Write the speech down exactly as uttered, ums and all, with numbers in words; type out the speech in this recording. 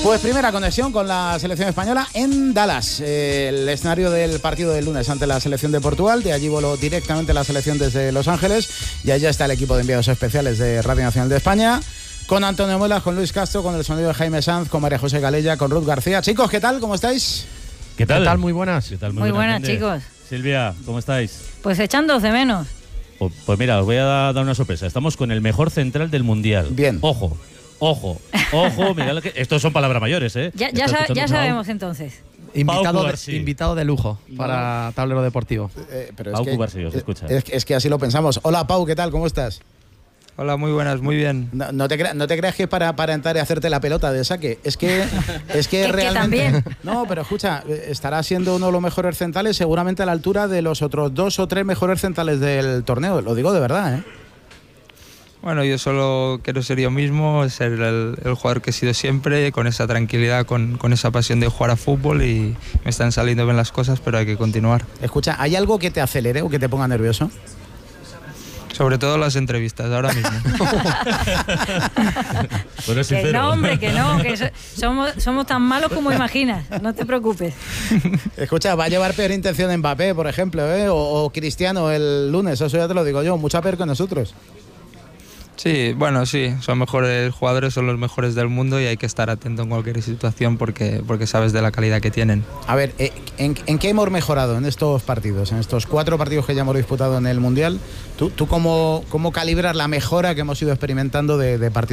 Pues primera conexión con la selección española en Dallas, eh, el escenario del partido del lunes ante la selección de Portugal. De allí voló directamente la selección desde Los Ángeles y allá está el equipo de enviados especiales de Radio Nacional de España, con Antonio Muelas, con Luis Castro, con el sonido de Jaime Sanz, con María José Calella, con Ruth García. Chicos, ¿qué tal? ¿Cómo estáis? ¿Qué tal? ¿Qué tal? Muy buenas. ¿Qué tal? Muy, Muy buenas, buenas chicos. Silvia, ¿cómo estáis? Pues echándoos de menos. Pues, pues mira, os voy a dar una sorpresa. Estamos con el mejor central del Mundial. Bien. Ojo, ojo, ojo. Mirad que estos son palabras mayores, ¿eh? Ya, ya, sa ya sabemos entonces. Invitado de, invitado de lujo para no. Tablero Deportivo. Eh, pero es Pau que, Cubarsí, os escucha. Es, es que así lo pensamos. Hola, Pau, ¿qué tal? ¿Cómo estás? Hola, muy buenas, muy bien. No, no, te, crea, no te creas que para, para entrar y hacerte la pelota de saque. Es que, es que que, realmente. Que también. No, pero escucha, estará siendo uno de los mejores centrales, seguramente a la altura de los otros dos o tres mejores centrales del torneo. Lo digo de verdad, ¿eh? Bueno, yo solo quiero ser yo mismo, ser el, el jugador que he sido siempre, con esa tranquilidad, con, con esa pasión de jugar a fútbol, y me están saliendo bien las cosas, pero hay que continuar. Escucha, ¿hay algo que te acelere o que te ponga nervioso? Sobre todo las entrevistas, ahora mismo. Bueno, que no, hombre, que no, que so somos, somos tan malos como imaginas, no te preocupes. Escucha, va a llevar peor intención Mbappé, por ejemplo, ¿eh? o, o Cristiano el lunes, eso ya te lo digo yo, mucha peor que nosotros. Sí, bueno, sí, son mejores jugadores, son los mejores del mundo y hay que estar atento en cualquier situación porque, porque sabes de la calidad que tienen. A ver, ¿en, ¿en qué hemos mejorado en estos partidos, en estos cuatro partidos que ya hemos disputado en el Mundial? ¿Tú, tú cómo, cómo calibras la mejora que hemos ido experimentando de, de partidos?